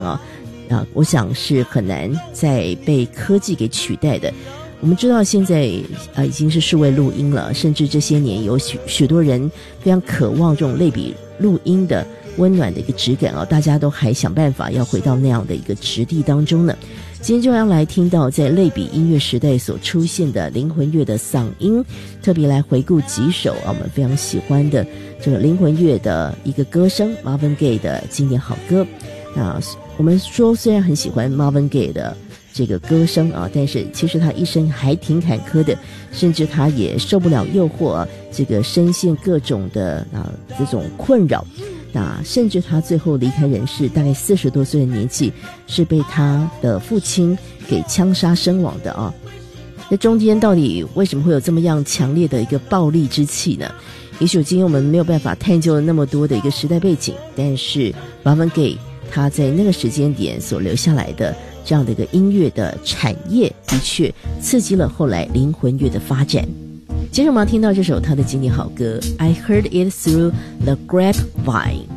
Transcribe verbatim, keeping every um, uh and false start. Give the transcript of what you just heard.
啊啊，我想是很难再被科技给取代的。我们知道现在呃已经是数位录音了，甚至这些年有许许多人非常渴望这种类比录音的温暖的一个质感啊，大家都还想办法要回到那样的一个质地当中呢。今天就要来听到在类比音乐时代所出现的灵魂乐的嗓音，特别来回顾几首啊我们非常喜欢的这个灵魂乐的一个歌声 Marvin Gaye 的经典好歌。那我们说虽然很喜欢 Marvin Gaye 的这个歌声啊，但是其实他一生还挺坎坷的，甚至他也受不了诱惑啊，这个深陷各种的啊这种困扰。那甚至他最后离开人世，大概四十多岁的年纪，是被他的父亲给枪杀身亡的啊。那中间到底为什么会有这么样强烈的一个暴力之气呢？也许今天我们没有办法探究那么多的一个时代背景，但是 Marvin Gaye 他在那个时间点所留下来的这样的一个音乐的产业，的确刺激了后来灵魂乐的发展。接着我们要听到这首他的经典好歌 I Heard It Through the Grapevine。